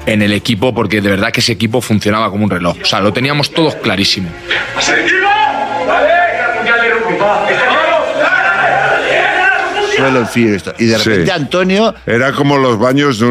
en el equipo, porque de verdad que ese equipo funcionaba como un reloj. O sea, lo teníamos todos clarísimo. Suelo el frío esto. Y de repente Antonio... Era como los baños de